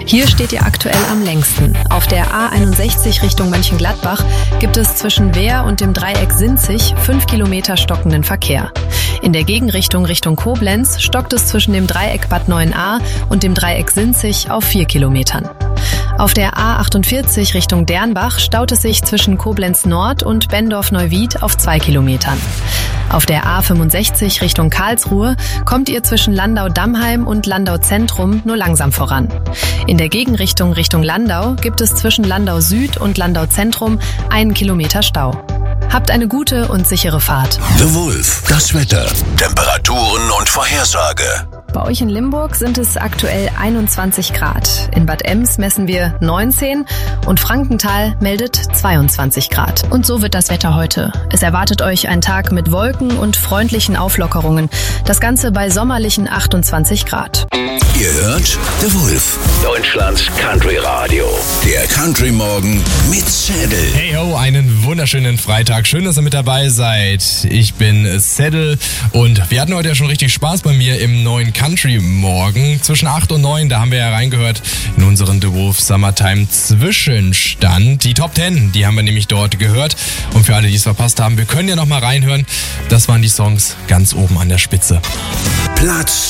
Hier steht ihr aktuell am längsten. Auf der A61 Richtung Mönchengladbach gibt es zwischen Wehr und dem Dreieck Sinzig 5 Kilometer stockenden Verkehr. In der Gegenrichtung Richtung Koblenz stockt es zwischen dem Dreieck Bad Neuenahr und dem Dreieck Sinzig auf 4 Kilometern. Auf der A48 Richtung Dernbach staut es sich zwischen Koblenz Nord und Bendorf-Neuwied auf 2 Kilometern. Auf der A65 Richtung Karlsruhe kommt ihr zwischen Landau-Dammheim und Landau-Zentrum nur langsam voran. In der Gegenrichtung Richtung Landau gibt es zwischen Landau Süd und Landau-Zentrum 1 Kilometer Stau. Habt eine gute und sichere Fahrt. The Wolf, das Wetter, Temperaturen und Vorhersage. Bei euch in Limburg sind es aktuell 21 Grad. In Bad Ems messen wir 19 und Frankenthal meldet 22 Grad. Und so wird das Wetter heute. Es erwartet euch ein Tag mit Wolken und freundlichen Auflockerungen. Das Ganze bei sommerlichen 28 Grad. Ihr hört The Wolf, Deutschlands Country Radio. Der Country Morgen mit Saddle. Hey ho, einen wunderschönen Freitag. Schön, dass ihr mit dabei seid. Ich bin Saddle und wir hatten heute ja schon richtig Spaß bei mir im neuen Country Morgen. Zwischen 8 und 9, da haben wir ja reingehört in unseren The Wolf Summertime Zwischenstand. Die Top 10, die haben wir nämlich dort gehört. Und für alle, die es verpasst haben, wir können ja noch mal reinhören. Das waren die Songs ganz oben an der Spitze. Platz